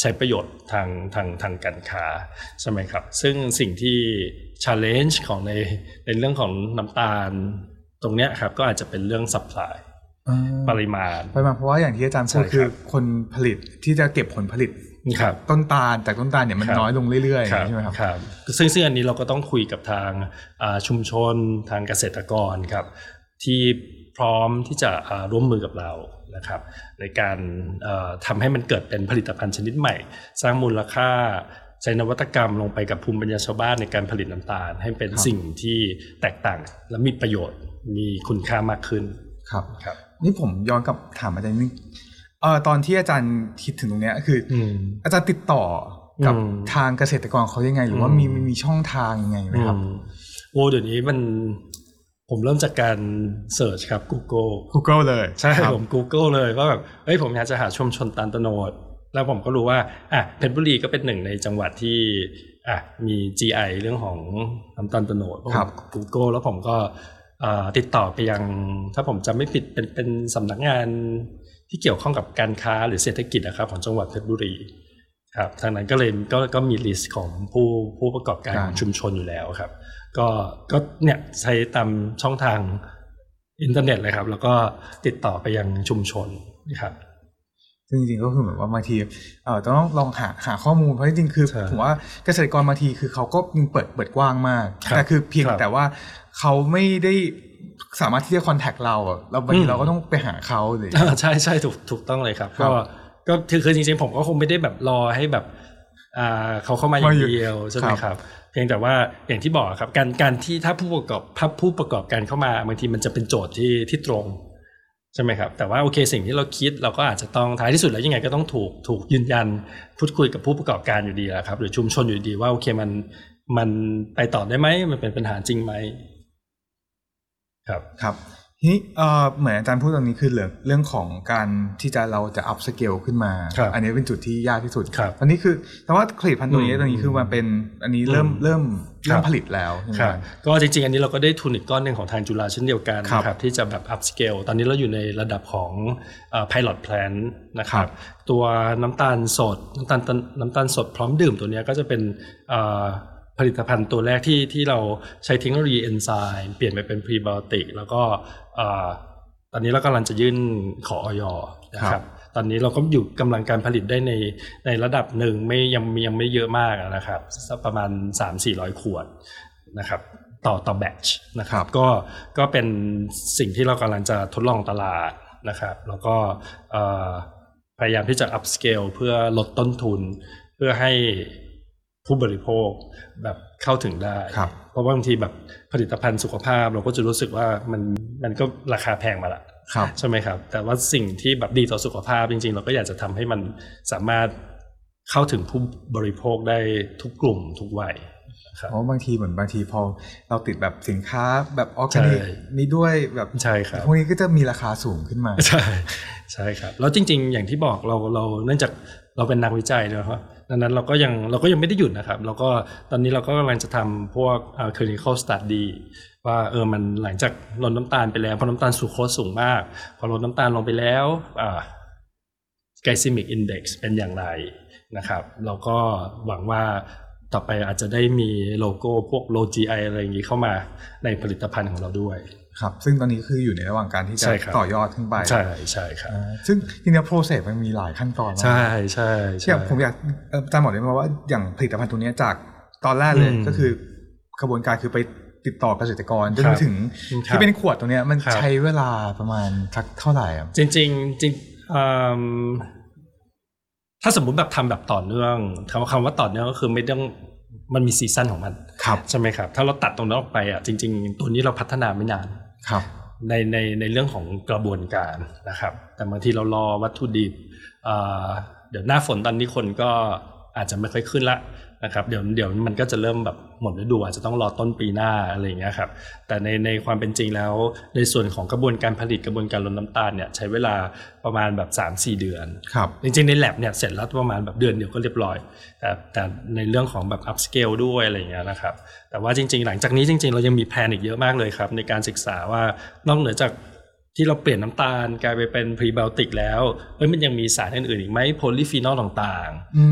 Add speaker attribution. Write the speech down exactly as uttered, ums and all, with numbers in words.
Speaker 1: ช้ประโยชน์ทางทางทางการค้าใช่ไหมครับซึ่งสิ่งที่ challenge ของในในเรื่องของน้ำตาลตรงเนี้ยครับก็อาจจะเป็นเรื่อง supply ปริมาณ
Speaker 2: ปริมาณเพราะว่าอย่างที่อาจารย์พูดคือคนผลิตที่จะเก็บผลผลิตต้นตาลแต่ต้นตาลเนี่ยมันน้อยลงเรื่อยๆใช่ไหมครับ
Speaker 1: ครับซึ่งซึ่งอันนี้เราก็ต้องคุยกับทางชุมชนทางเกษตรกรครับที่พร้อมที่จะร่วมมือกับเรานะครับในการทำให้มันเกิดเป็นผลิตภัณฑ์ชนิดใหม่สร้างมูลค่าใช้นวัตกรรมลงไปกับภูมิปัญญาชาวบ้านในการผลิตน้ำตาลให้เป็นสิ่งที่แตกต่างและมีประโยชน์มีคุณค่ามากขึ้น
Speaker 2: ครับครับนี่ผมย้อนกลับถามอาจารย์นิดเอ่อตอนที่อาจารย์คิดถึงตรงเนี้ยคืออาจารย์ติดต่อกับทางเกษตรกรเขายังไงหรือว่ามีมีช่องทางยังไงไหมครับ
Speaker 1: โอ้เดี๋ยวนี้มันผมเริ่มจากการเสิร์ชครับ Google
Speaker 2: Google เลย
Speaker 1: ใช่ผม Google เลยว่าแบบเอ้ยผมอยากจะหาชุมชนตาลโตนดแล้วผมก็รู้ว่าอ่ะเพชรบุรีก็เป็นหนึ่งในจังหวัดที่อ่ะมี จี ไอ เรื่องของน้ำตาลโตนด
Speaker 2: ครับ
Speaker 1: Google แล้วผมก็ติดต่อไปยังถ้าผมจำไม่ผิดเป็นเป็นสำนักงานที่เกี่ยวข้องกับการค้าหรือเศรษฐกิจนะครับของจังหวัดเพชรบุรีครับทางนั้นก็เลยก็ก็มีลิสต์ของผู้ผู้ประกอบการชุมชนอยู่แล้วครับก็ก็เนี่ยใช้ตามช่องทางอินเทอร์เน็ตเลยครับแล้วก็ติดต่อไปยังชุมชนนะครับ
Speaker 2: ซึ่งจริงๆก็คือเหมือนว่าบางทีเอ่อต้องลองหาหาข้อมูลเพราะจริงๆคือผมว่าเกษตรกรบางทีคือเขาก็ยังเปิดเปิดกว้างมากแต่คือเพียงแต่ว่าเขาไม่ได้สามารถที่จะคอนแทคเราอ่ะเราบางทีเราก็ต้องไปหาเขาเลย
Speaker 1: ใช่ใช่ถูกถูกต้องเลยครับก็ก็คือจริงๆผมก็คงไม่ได้แบบรอให้แบบอ่าเขาเข้ามาอย่างเดียวใช่ไหมครับเพียงแต่ว่าอย่างที่บอกครับการการที่ถ้าผู้ประกอบผู้ประกอบการเข้ามาบางทีมันจะเป็นโจทย์ที่ที่ตรงใช่ไหมครับแต่ว่าโอเคสิ่งที่เราคิดเราก็อาจจะต้องท้ายที่สุดแล้วยังไงก็ต้องถูกถูกยืนยันพูดคุยกับผู้ประกอบการอยู่ดีแหละครับหรือชุมชนอยู่ดีว่าโอเคมันมันไปต่อได้ไหมมันเป็นปัญหาจริงไหมครับ
Speaker 2: ครับทีนี้เอ่อเหมือนอาจารย์พูดตรงนี้คือเรื่องเรื่องของการที่จะเราจะอัพสเกลขึ้นมาอันนี้เป็นจุดที่ยากที่สุดตอนนี้คือแต่ว่าผลิตภัณฑ์ตัวนี้ตรงนี้คือมันเป็นอันนี้เริ่มเริ่มเริ่มผลิตแล้ว
Speaker 1: ครับก็จริงๆอันนี้เราก็ได้ทุนอีกก้อนหนึ่งของทางจุฬาเช่นเดียวกันนะครับที่จะแบบอัพสเกลตอนนี้เราอยู่ในระดับของเอ่อ pilot plant นะครับตัวน้ำตาลสดน้ำตาลน้ำตาลสดพร้อมดื่มตัวนี้ก็จะเป็นเอ่อผลิตภัณฑ์ตัวแรกที่ที่เราใช้เทคโนโลยีเอนไซม์เปลี่ยนไปเป็นพรีไบโอติกแล้วก็ตอนนี้เรากำลังจะยื่นขอ อย นะครับตอนนี้เราก็อยู่กำลังการผลิตได้ในในระดับหนึ่งไม่ยังยังไม่เยอะมากนะครับสักประมาณ สามถึงสี่ร้อย ขวดนะครับต่อต่อแบตช์นะครับก็ก็เป็นสิ่งที่เรากำลังจะทดลองตลาดนะครับแล้วก็พยายามที่จะอัพสเกลเพื่อลดต้นทุนเพื่อให้ผู้บริโภคแบบเข้าถึงได้เพราะว่าบางทีแบบผลิตภัณฑ์สุขภาพเราก็จะรู้สึกว่ามันมันก็ราคาแพงมาละใช่ไหมครับแต่ว่าสิ่งที่แบบดีต่อสุขภาพจริงๆเราก็อยากจะทำให้มันสามารถเข้าถึงผู้บริโภคได้ทุกกลุ่มทุกวัย
Speaker 2: เพราะบางทีเหมือนบางทีพอเราติดแบบสินค้าแบบออร์แกนิกนี้ด้วยแบบ
Speaker 1: ใช่ครับ
Speaker 2: พวกนี้ก็จะมีราคาสูงขึ้นมา
Speaker 1: ใช่ใช่ครับแล้วจริงๆอย่างที่บอกเราเราเนื่องจากเราเป็นนักวิจัยนะครับดังนั้นเราก็ยังเราก็ยังไม่ได้หยุดนะครับแล้วก็ตอนนี้เราก็กำลังจะทำพวก clinical study ว่าเออมันหลังจากลดน้ำตาลไปแล้วเพราะน้ำตาลสุโคสสูงมากพอลดน้ำตาลลงไปแล้วอ่า glycemic index เป็นอย่างไรนะครับเราก็หวังว่าต่อไปอาจจะได้มีโลโก้พวก low จี ไอ อะไรอย่างนี้เข้ามาในผลิตภัณฑ์ของเราด้วย
Speaker 2: ครับซึ่งตอนนี้คืออยู่ในระหว่างการที่จะต่อยอดขึ้นไป
Speaker 1: ใช่ใช่ครับ
Speaker 2: ซึ่งทีนี้ process มันมีหลายขั้นตอน
Speaker 1: ใช่ใช่
Speaker 2: ใช่ผมอยากอาจารย์บอกได้ไหมว่าอย่างผลิตภัณฑ์ตัวนี้จากตอนแรกเลยก็คือกระบวนการคือไปติดต่อเกษตรกรจนถึงที่เป็นขวดตัวนี้มันใช้เวลาประมาณสักเท่าไหร่
Speaker 1: จริงจริงจริงถ้าสมมุติแบบทำแบบต่อเนื่องคำคำว่าต่อเนื่องก็คือไม่ต้องมันมีซีซั่นของมันใช่ไหมครับถ้าเราตัดตรงนั้นออกไปอ่ะจริงๆตัวนี้เราพัฒนาไม่นานในในในเรื่องของกระบวนการนะครับแต่บางทีเรารอวัตถุดิบเดี๋ยวหน้าฝนตอนนี้คนก็อาจจะไม่ค่อยขึ้นละนะครับเดี๋ยวเดี๋ยวมันก็จะเริ่มแบบหมดฤดูอาจจะต้องรอต้นปีหน้าอะไรอย่างเงี้ยครับแต่ในในความเป็นจริงแล้วในส่วนของกระบวนการผลิตกระบวนการลดน้ำตาลเนี่ยใช้เวลาประมาณแบบ สามถึงสี่ เดือน
Speaker 2: ครับ
Speaker 1: จริงๆใน lab เนี่ยเสร็จแล้วประมาณแบบเดือนเดียวก็เรียบร้อยแต่แต่ในเรื่องของแบบ up scale ด้วยอะไรอย่างเงี้ยนะครับแต่ว่าจริงๆหลังจากนี้จริงๆเรายังมีแพลนอีกเยอะมากเลยครับในการศึกษาว่านอกเหนือจากที่เราเปลี่ยนน้ำตาลกลายไปเป็นพรีไบโอติกแล้วเอ้ยมันยังมีสารอื่นๆอีกไหมโพลีฟีนอลต่าง